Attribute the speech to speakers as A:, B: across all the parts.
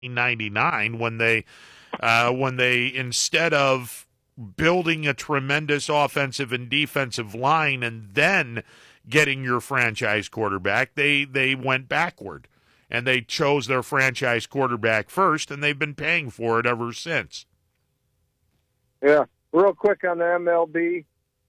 A: 1999 when they instead of building a tremendous offensive and defensive line and then getting your franchise quarterback, they went backward. And they chose their franchise quarterback first, and they've been paying for it ever since.
B: Yeah, real quick on the MLB.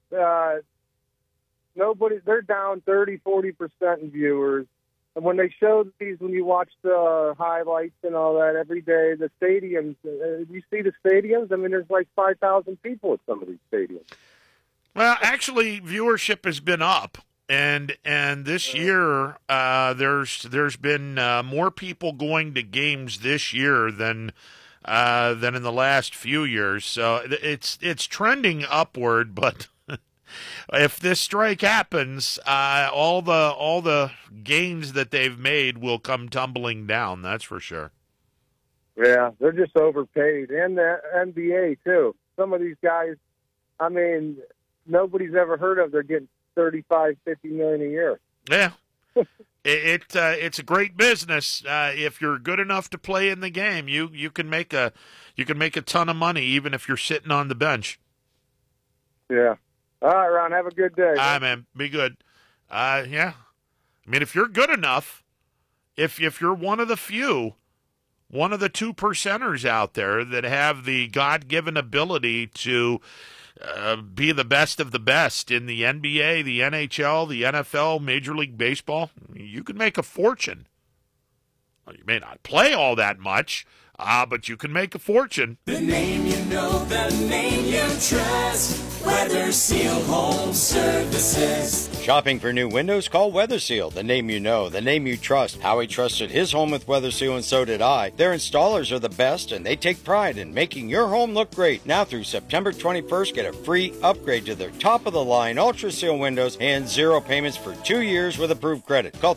B: They're down 30-40% in viewers. And when they show these, when you watch the highlights and all that every day, the stadiums, you see the stadiums? I mean, there's like 5,000 people at some of these stadiums.
A: Well, actually, viewership has been up. And this year, there's been more people going to games this year than in the last few years. So it's trending upward. But if this strike happens, all the gains that they've made will come tumbling down. That's for sure.
B: Yeah, they're just overpaid, and the NBA too. Some of these guys, I mean, nobody's ever heard of. They're getting $35-50 million a year.
A: Yeah, it's a great business. If you're good enough to play in the game, you can make a ton of money even if you're sitting on the bench.
B: Yeah. All right, Ron. Have a good day.
A: All right, man. Be good. Yeah. I mean, if you're good enough, if you're one of the few, one of the 2%ers out there that have the God-given ability to be the best of the best in the NBA, the NHL, the NFL, Major League Baseball, you can make a fortune. Well, you may not play all that much, but you can make a fortune.
C: The name you know, the name you trust. Weather Seal Home Services.
D: Shopping for new windows? Call Weather Seal, the name you know, the name you trust. Howie trusted his home with Weather Seal, and so did I. Their installers are the best, and they take pride in making your home look great. Now through September 21st, get a free upgrade to their top-of-the-line Ultra Seal windows and 0 payments for 2 years with approved credit. Call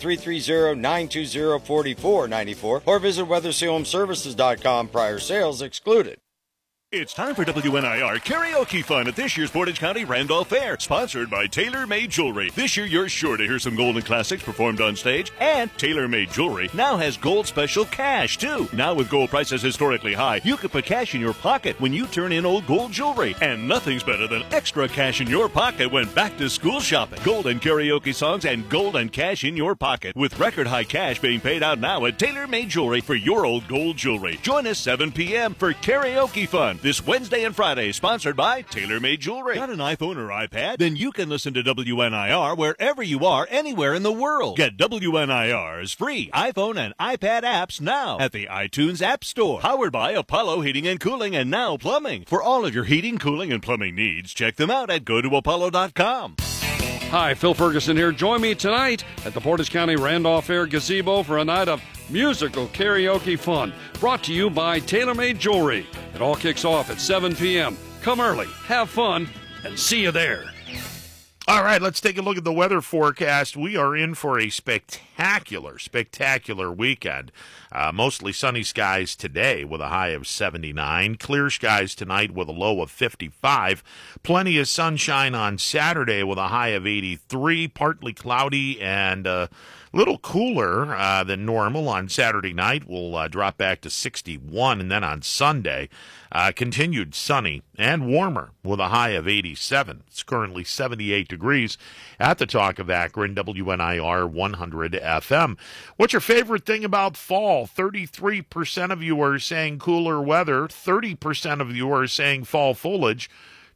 D: 330-920-4494 or visit WeatherSealHomeServices.com. Prior sales excluded.
E: It's time for WNIR Karaoke Fun at this year's Portage County Randolph Fair, sponsored by Tailor Made Jewelry. This year, you're sure to hear some golden classics performed on stage, and Tailor Made Jewelry now has gold special cash, too. Now with gold prices historically high, you can put cash in your pocket when you turn in old gold jewelry, and nothing's better than extra cash in your pocket when back to school shopping. Golden karaoke songs and golden cash in your pocket, with record high cash being paid out now at Tailor Made Jewelry for your old gold jewelry. Join us 7 p.m. for Karaoke Fun this Wednesday and Friday, sponsored by Tailor Made Jewelry. Got an iPhone or iPad? Then you can listen to WNIR wherever you are, anywhere in the world. Get WNIR's free iPhone and iPad apps now at the iTunes App Store. Powered by Apollo Heating and Cooling and Now Plumbing. For all of your heating, cooling, and plumbing needs, check them out at gotoapollo.com.
F: Hi, Phil Ferguson here. Join me tonight at the Portage County Randolph Fair Gazebo for a night of musical karaoke fun, brought to you by Tailor Made Jewelry. It all kicks off at 7 p.m. Come early, have fun, and see you there.
A: All right, let's take a look at the weather forecast. We are in for a spectacular weekend. Mostly sunny skies today with a high of 79. Clear skies tonight with a low of 55. Plenty of sunshine on Saturday with a high of 83. Partly cloudy and a little cooler than normal on Saturday night. We'll drop back to 61. And then on Sunday, continued sunny and warmer with a high of 87. It's currently 78 degrees at the Talk of Akron, WNIR 100 FM. What's your favorite thing about fall? 33% of you are saying cooler weather. 30% of you are saying fall foliage.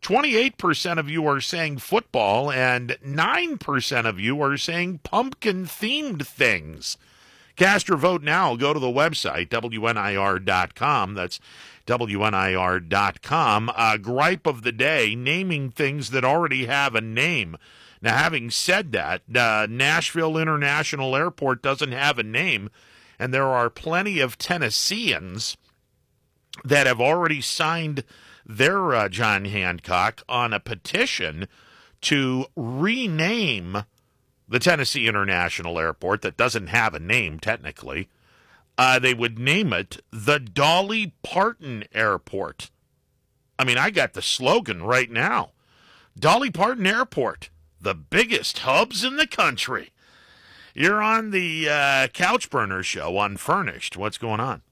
A: 28% of you are saying football, and 9% of you are saying pumpkin-themed things. Cast your vote now. Go to the website, WNIR.com. That's WNIR.com. Gripe of the day, naming things that already have a name. Now, having said that, Nashville International Airport doesn't have a name, and there are plenty of Tennesseans that have already signed their John Hancock on a petition to rename the Tennessee International Airport that doesn't have a name technically. They would name it the Dolly Parton Airport. I mean, I got the slogan right now. Dolly Parton Airport, the biggest hubs in the country. You're on the Couch Burner Show, Unfurnished. What's going on?